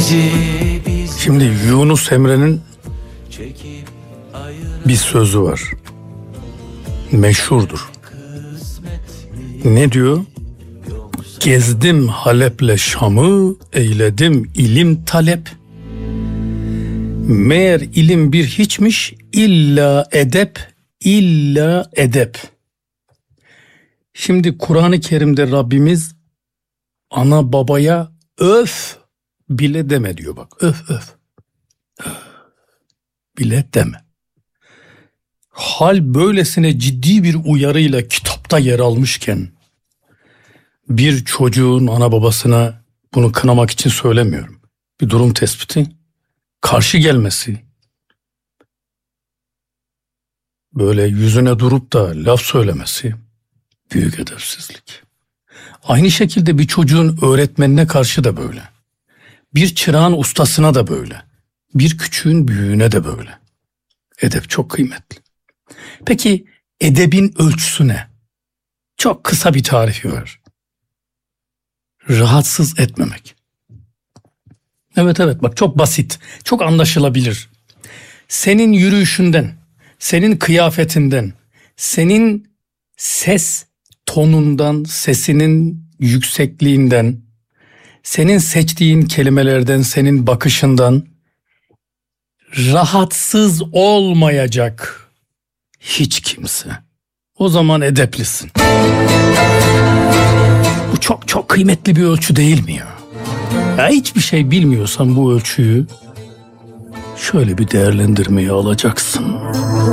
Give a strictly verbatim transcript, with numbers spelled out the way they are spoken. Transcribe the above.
Şimdi Yunus Emre'nin bir sözü var. Meşhurdur. Ne diyor? Gezdim Halep'le Şam'ı, eyledim ilim talep. Meğer ilim bir hiçmiş, illa edep, illa edep. Şimdi Kur'an-ı Kerim'de Rabbimiz ana babaya öf bile deme diyor bak. Öf öf. Öf bile deme. Hal böylesine ciddi bir uyarıyla kitapta yer almışken bir çocuğun ana babasına bunu kınamak için söylemiyorum. Bir durum tespiti, karşı gelmesi, böyle yüzüne durup da laf söylemesi büyük edepsizlik. Aynı şekilde bir çocuğun öğretmenine karşı da böyle. Bir çırağın ustasına da böyle. Bir küçüğün büyüğüne de böyle. Edep çok kıymetli. Peki edebin ölçüsü ne? Çok kısa bir tarifi var. Rahatsız etmemek. Evet evet bak çok basit, çok anlaşılabilir. Senin yürüyüşünden, senin kıyafetinden, senin ses tonundan, sesinin yüksekliğinden, senin seçtiğin kelimelerden, senin bakışından rahatsız olmayacak hiç kimse. O zaman edeplisin. Bu çok çok kıymetli bir ölçü değil mi ya? Ya hiçbir şey bilmiyorsan bu ölçüyü şöyle bir değerlendirmeye alacaksın.